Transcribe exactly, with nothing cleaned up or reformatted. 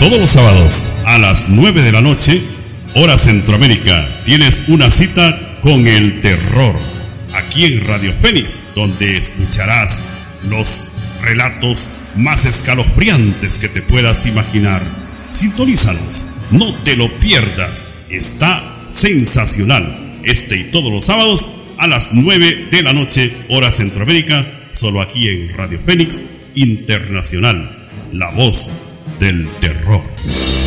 Todos los sábados a las nueve de la noche, hora Centroamérica, tienes una cita con el terror. Aquí en Radio Fénix, donde escucharás los relatos más escalofriantes que te puedas imaginar. Sintonízanos, no te lo pierdas. Está sensacional. Este y todos los sábados a las nueve de la noche, hora Centroamérica, solo aquí en Radio Fénix Internacional, la voz del terror.